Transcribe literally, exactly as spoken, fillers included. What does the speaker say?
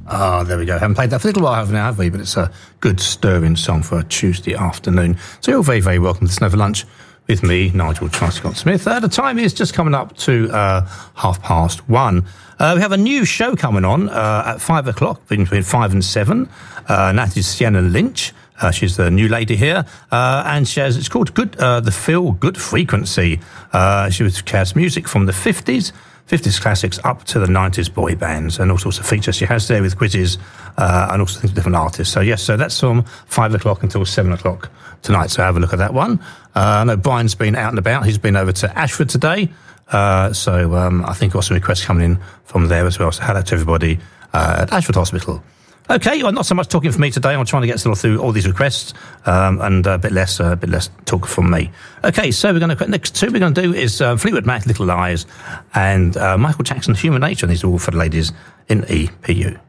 Ah, oh, there we go. Haven't played that for a little while, haven't we, have we? But it's a good stirring song for a Tuesday afternoon. So you're very, very welcome to Listen Over Lunch with me, Nigel Truscott-Smith. Uh, the time is just coming up to uh, half past one. Uh, we have a new show coming on uh, at five o'clock, between five and seven. Uh, and that is Sienna Lynch. Uh, she's the new lady here, uh, and she has, it's called Good, uh, the Feel Good Frequency. Uh, she has music from the fifties, fifties classics up to the nineties boy bands, and all sorts of features she has there with quizzes uh, and also different artists. So yes, so that's from five o'clock until seven o'clock tonight. So have a look at that one. Uh, I know Brian's been out and about. He's been over to Ashford today. Uh, so um, I think got some requests coming in from there as well. So hello to everybody uh, at Ashford Hospital. Okay, well, not so much talking for me today. I'm trying to get sort of through all these requests, um, and a bit less, uh, a bit less talk from me. Okay, so we're going to next two we're going to do is uh, Fleetwood Mac, Little Lies, and uh, Michael Jackson, Human Nature. And these are all for the ladies in E P U.